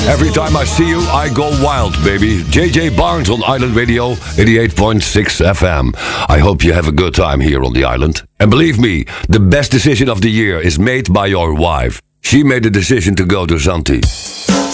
Every time I see you, I go wild, baby. JJ Barnes on Island Radio, 88.6 FM. I hope you have a good time here on the island. And believe me, the best decision of the year is made by your wife. She made the decision to go to Zante.